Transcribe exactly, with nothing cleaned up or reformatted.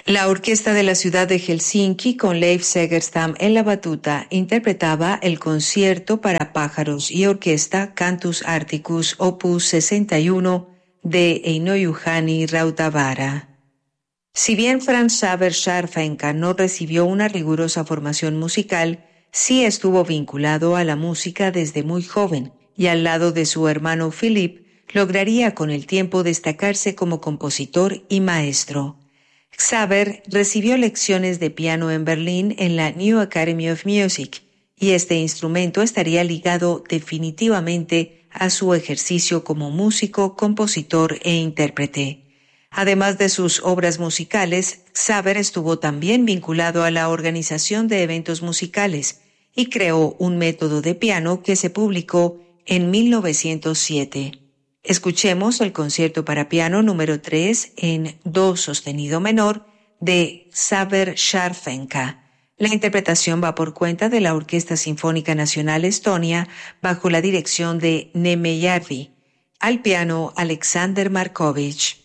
La orquesta de la ciudad de Helsinki, con Leif Segerstam en la batuta, interpretaba el concierto para pájaros y orquesta Cantus Arcticus opus sesenta y uno de Eino Juhani Rautavaara. Si bien Franz Xaver Scharfenka no recibió una rigurosa formación musical, sí estuvo vinculado a la música desde muy joven y al lado de su hermano Philipp lograría con el tiempo destacarse como compositor y maestro. Xaver recibió lecciones de piano en Berlín en la New Academy of Music, y este instrumento estaría ligado definitivamente a su ejercicio como músico, compositor e intérprete. Además de sus obras musicales, Xaver estuvo también vinculado a la organización de eventos musicales y creó un método de piano que se publicó en mil novecientos siete. Escuchemos el concierto para piano número tres en do sostenido menor de Xaver Scharfenka. La interpretación va por cuenta de la Orquesta Sinfónica Nacional Estonia bajo la dirección de Neme Järvi. Al piano, Alexander Markovich.